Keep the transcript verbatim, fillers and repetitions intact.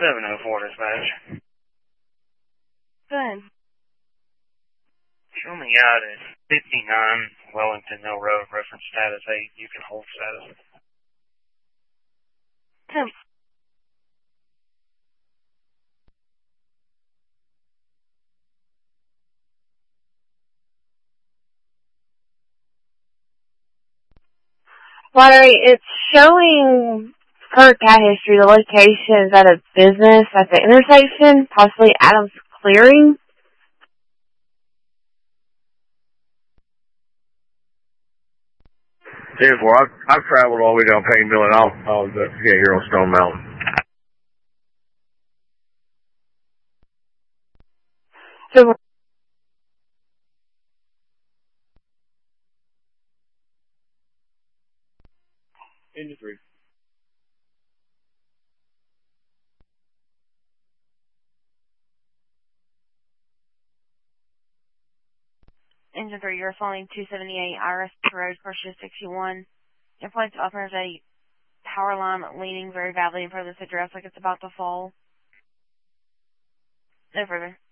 seven oh four dispatch. Good. Show me out at fifty-nine Wellington Mill Road, reference status eight. You can hold status. So, Watery, it's showing per cat history the location is at a business at the intersection, possibly Adams Clearing. ten four, I've, I've traveled all the way down Payne Mill and I'll, I'll get here on Stone Mountain. So, Engine three. Engine three, you're following two seventy-eight Iris Road, Purchase sixty-one. Your flight's up, there's a power line leaning very badly in front of this address like it's about to fall. No further.